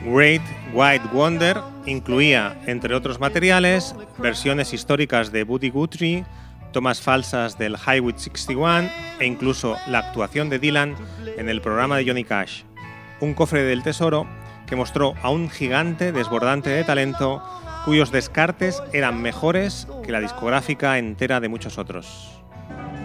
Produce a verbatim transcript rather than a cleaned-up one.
Great White Wonder incluía, entre otros materiales, versiones históricas de Buddy Guthrie, tomas falsas del Highway sesenta y uno e incluso la actuación de Dylan en el programa de Johnny Cash. Un cofre del tesoro que mostró a un gigante desbordante de talento cuyos descartes eran mejores que la discográfica entera de muchos otros.